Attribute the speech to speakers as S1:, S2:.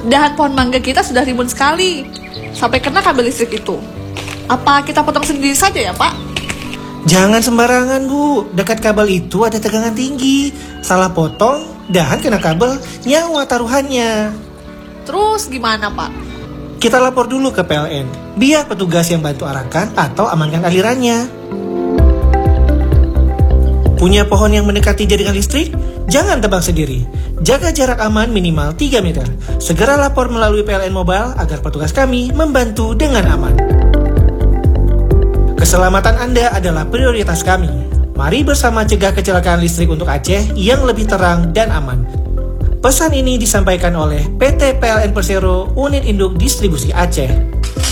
S1: Dahan pohon mangga kita sudah rimbun sekali, sampai kena kabel listrik itu. Apa kita potong sendiri saja ya, Pak?
S2: Jangan sembarangan, Bu. Dekat kabel itu ada tegangan tinggi. Salah potong, dahan kena kabel, nyawa taruhannya.
S1: Terus gimana, Pak?
S2: Kita lapor dulu ke PLN, biar petugas yang bantu arahkan atau amankan alirannya. Punya pohon yang mendekati jaringan listrik? Jangan tebang sendiri. Jaga jarak aman minimal 3 meter. Segera lapor melalui PLN Mobile agar petugas kami membantu dengan aman. Keselamatan Anda adalah prioritas kami. Mari bersama cegah kecelakaan listrik untuk Aceh yang lebih terang dan aman. Pesan ini disampaikan oleh PT PLN Persero, Unit Induk Distribusi Aceh.